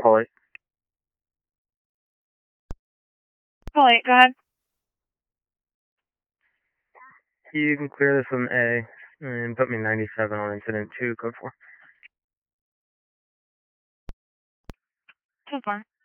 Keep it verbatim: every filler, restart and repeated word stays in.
Pull it. Pull it, go ahead. You can clear this on A and put me ninety-seven on incident two, code four. Code four.